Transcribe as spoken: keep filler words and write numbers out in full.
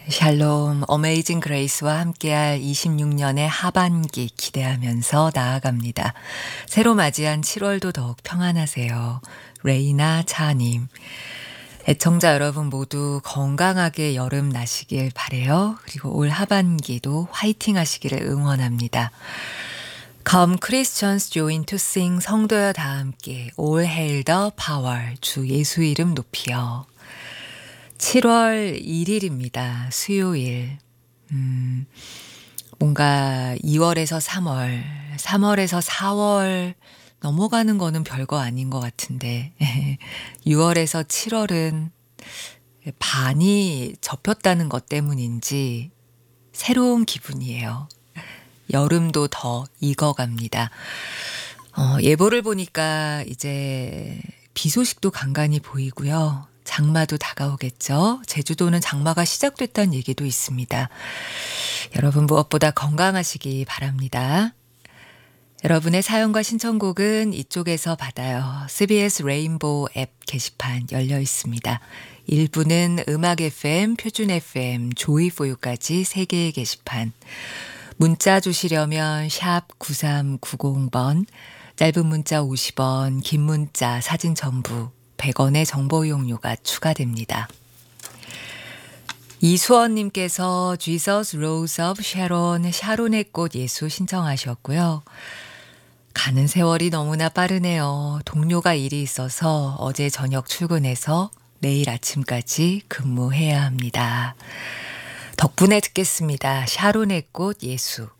샬롬, 어메이징 그레이스와 함께할 이십육 년의 하반기 기대하면서 나아갑니다. 새로 맞이한 칠월도 더욱 평안하세요. 레이나 차님. 애청자 여러분 모두 건강하게 여름 나시길 바래요. 그리고 올 하반기도 화이팅 하시기를 응원합니다. Come Christians join to sing 성도여 다 함께 All hail the power 주 예수 이름 높이여. 칠월 일일입니다. 수요일. 음, 뭔가 이월에서 삼월, 삼월에서 사월 넘어가는 거는 별거 아닌 것 같은데 유월에서 칠월은 반이 접혔다는 것 때문인지 새로운 기분이에요. 여름도 더 익어갑니다. 어, 예보를 보니까 이제 비 소식도 간간히 보이고요. 장마도 다가오겠죠. 제주도는 장마가 시작됐다는 얘기도 있습니다. 여러분 무엇보다 건강하시기 바랍니다. 여러분의 사연과 신청곡은 이쪽에서 받아요. 씨비에스 레인보우 앱 게시판 열려 있습니다. 일부는 음악 에프엠, 표준 에프엠, 조이포유까지 세 개의 게시판. 문자 주시려면 샵 구삼구공 번, 짧은 문자 오십 원, 긴 문자 사진 첨부 백 원의 정보 이용료가 추가됩니다. 이수원님께서 Jesus Rose of Sharon, 샤론의 꽃 예수 신청하셨고요. 가는 세월이 너무나 빠르네요. 동료가 일이 있어서 어제 저녁 출근해서 내일 아침까지 근무해야 합니다. 덕분에 듣겠습니다. 샤론의 꽃 예수.